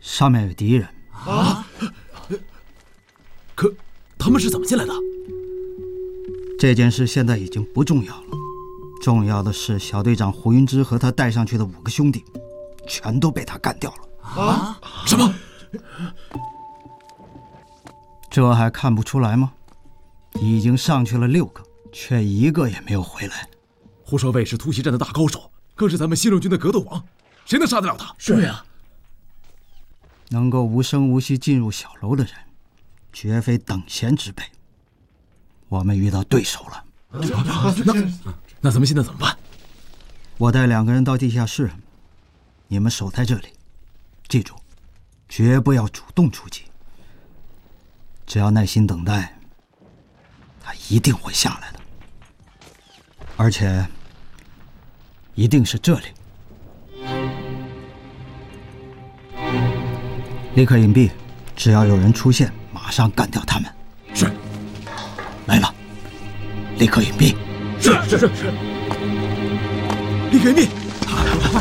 上面有敌人。 啊！可他们是怎么进来的？ 这件事现在已经不重要了，重要的是小队长胡云芝和他带上去的5个兄弟，全都被他干掉了。 啊？什么？ 这还看不出来吗？已经上去了6个，却1个也没有回来。 胡少尉是突袭战的大高手，更是咱们西路军的格斗王，谁能杀得了他？ 是呀。 能够无声无息进入小楼的人，绝非等闲之辈。我们遇到对手了。 那咱们现在怎么办？ 我带2个人到地下室，你们守在这里，记住，绝不要主动出击。只要耐心等待，他一定会下来的，而且一定是这里。立刻隐蔽，只要有人出现，马上干掉他们。 是。 来了，立刻隐蔽。 是。立刻隐蔽。